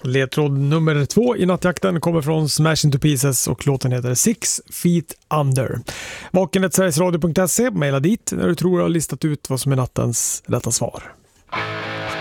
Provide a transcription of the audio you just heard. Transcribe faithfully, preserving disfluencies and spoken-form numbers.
Ledtråd nummer två i nattjakten kommer från Smash Into Pieces och låten heter Six Feet Under. Vaken ett sverigesradio punkt se, mejla dit när du tror du har listat ut vad som är nattens rätta svar.